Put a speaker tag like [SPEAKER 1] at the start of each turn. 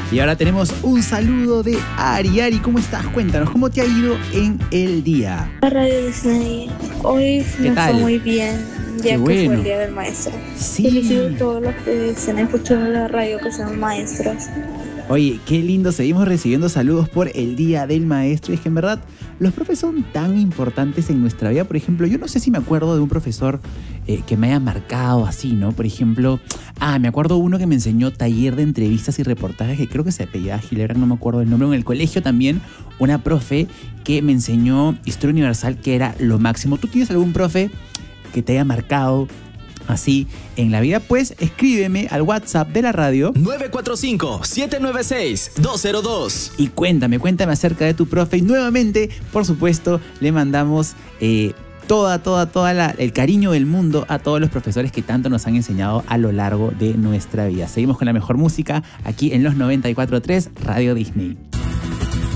[SPEAKER 1] Y ahora tenemos un saludo de Ari. Ari, ¿cómo estás? Cuéntanos, ¿cómo te ha ido en el día?
[SPEAKER 2] La Radio Disney. Hoy me fue muy bien, ya que fue el Día del Maestro.
[SPEAKER 1] Sí.
[SPEAKER 2] Felicito a todos los que están escuchando la radio, que sean maestros.
[SPEAKER 1] Oye, qué lindo, seguimos recibiendo saludos por el Día del Maestro. Y es que en verdad los profes son tan importantes en nuestra vida. Por ejemplo, yo no sé si me acuerdo de un profesor que me haya marcado así, ¿no? Por ejemplo, me acuerdo uno que me enseñó taller de entrevistas y reportajes, que creo que se apellidaba Gilebran, no me acuerdo el nombre. En el colegio también, una profe que me enseñó Historia Universal, que era lo máximo. ¿Tú tienes algún profe que te haya marcado así en la vida? Pues escríbeme al WhatsApp de la radio
[SPEAKER 3] 945-796-202
[SPEAKER 1] y cuéntame acerca de tu profe. Y nuevamente, por supuesto, le mandamos el cariño del mundo a todos los profesores que tanto nos han enseñado a lo largo de nuestra vida. Seguimos con la mejor música aquí en los 94.3 Radio Disney.